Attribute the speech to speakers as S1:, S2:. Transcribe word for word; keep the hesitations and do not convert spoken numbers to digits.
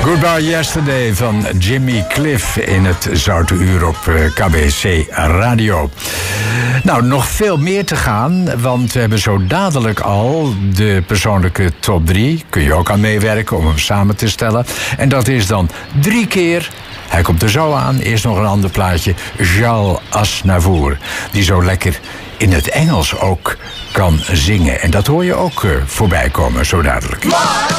S1: Goodbye Yesterday van Jimmy Cliff in het Zoute Uur op K B C Radio. Nou, nog veel meer te gaan, want we hebben zo dadelijk al de persoonlijke top drie. Kun je ook aan meewerken om hem samen te stellen. En dat is dan drie keer, hij komt er zo aan, eerst nog een ander plaatje, Charles Aznavour, die zo lekker in het Engels ook kan zingen. En dat hoor je ook uh, voorbij komen, zo dadelijk.